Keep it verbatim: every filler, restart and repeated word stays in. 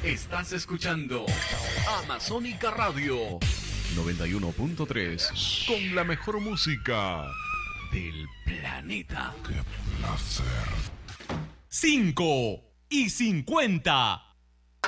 Estás escuchando Amazónica Radio noventa y uno punto tres con la mejor música del planeta. ¡Qué placer! cinco y cincuenta.